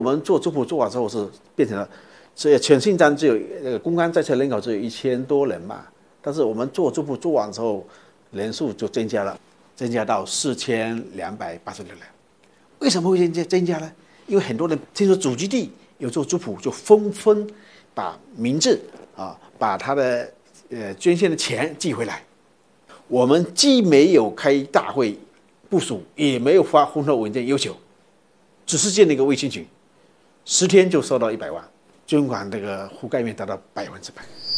我们做族谱做完之后是变成了，所以全新疆只有公安在册人口只有1000多人嘛，但是我们做族谱做完之后，人数就增加了，增加到4286人。为什么会增加呢？因为很多人听说祖籍地有做族谱，就纷纷把名字把他的捐献的钱寄回来。我们既没有开大会部署，也没有发红头文件要求，只是建了一个微信群，10天就收到100万，捐款这个覆盖面达到100%。